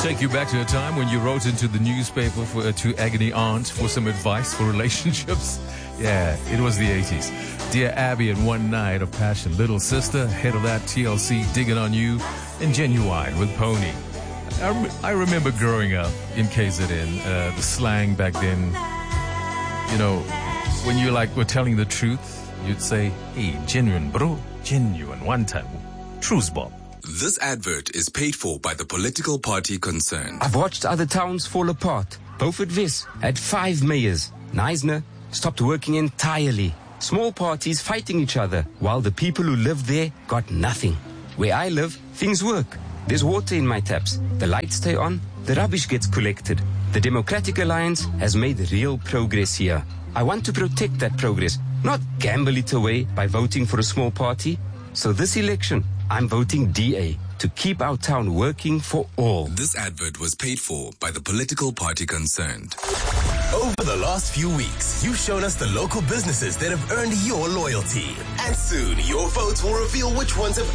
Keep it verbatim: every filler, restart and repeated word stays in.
Take you back to a time when you wrote into the newspaper for, uh, to agony aunt for some advice for relationships. Yeah, it was the eighties. Dear Abby and One Night of Passion, Little Sister, head of that T L C, Digging on You, and Genuine with Pony. I, rem- I remember growing up in K Z N, uh, the slang back then, you know, when you like were telling the truth, you'd say, hey, genuine bro, genuine one time, truth bomb. This advert is paid for by the political party concerned. I've watched other towns fall apart. Beaufort Wes had five mayors. Knysna stopped working entirely. Small parties fighting each other, while the people who lived there got nothing. Where I live, things work. There's water in my taps. The lights stay on. The rubbish gets collected. The Democratic Alliance has made real progress here. I want to protect that progress, not gamble it away by voting for a small party. So this election, I'm voting D A to keep our town working for all. This advert was paid for by the political party concerned. Over the last few weeks, you've shown us the local businesses that have earned your loyalty. And soon, your votes will reveal which ones have